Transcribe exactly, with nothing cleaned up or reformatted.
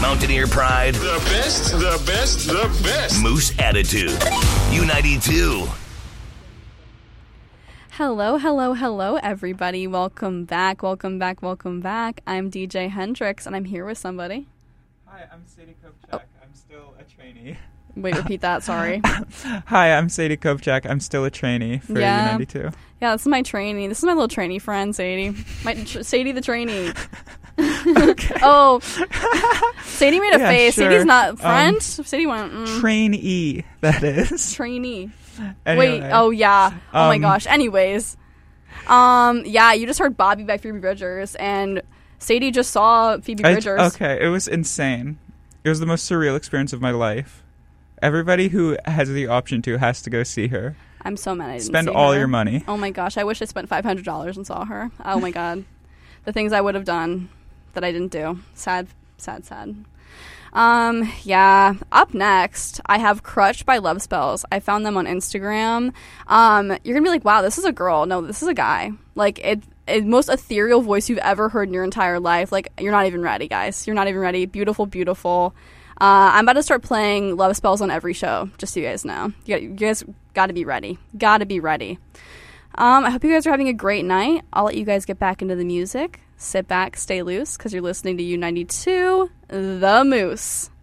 Mountaineer Pride. The best, the best, the best. Moose Attitude. U ninety-two. Hello, hello, hello, everybody. Welcome back, welcome back, welcome back. I'm D J Hendrix, and I'm here with somebody. Hi, I'm Sadie Kopchak. Oh. I'm still a trainee. Wait, repeat that, sorry. Hi, I'm Sadie Kopchak. I'm still a trainee for Yeah. U ninety-two. Yeah, this is my trainee. This is my little trainee friend, Sadie. My tr- Sadie the trainee. Okay. Oh, Sadie made a Yeah, face. sure. Sadie's not friend. Um, Sadie went, mm. Trainee, that is. Trainee. Anyway. Wait, oh yeah. Oh my Um, gosh. Anyways. Um, yeah, you just heard Bobby by Phoebe Bridgers, and Sadie just saw Phoebe I- Bridgers. okay, it was insane. It was the most surreal experience of my life. Everybody who has the option to has to go see her. I'm so mad I didn't Spend see all her. your money. Oh my gosh, I wish I spent five hundred dollars and saw her. Oh my god. The things I would have done that I didn't do. Sad, sad, sad. Um, yeah. Up next, I have Crutch by Love Spells. I found them on Instagram. Um, you're gonna be like, wow, this is a girl. No, this is a guy. Like, it, it most ethereal voice you've ever heard in your entire life. Like, you're not even ready, guys. You're not even ready. Beautiful, beautiful. Uh, I'm about to start playing Love Spells on every show, just so you guys know. You, got, you guys got to be ready. Got to be ready. Um, I hope you guys are having a great night. I'll let you guys get back into the music. Sit back, stay loose, because you're listening to U ninety-two, The Moose.